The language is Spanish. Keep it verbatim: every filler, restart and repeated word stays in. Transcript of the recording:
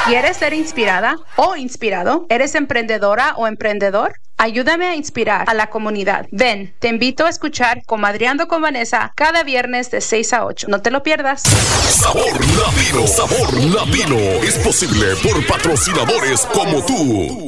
¿Quieres ser inspirada o inspirado? ¿Eres emprendedora o emprendedor? Ayúdame a inspirar a la comunidad. Ven, te invito a escuchar Comadreando con Vanessa cada viernes de seis a ocho. No te lo pierdas. Sabor Latino, Sabor Latino es posible por patrocinadores como tú.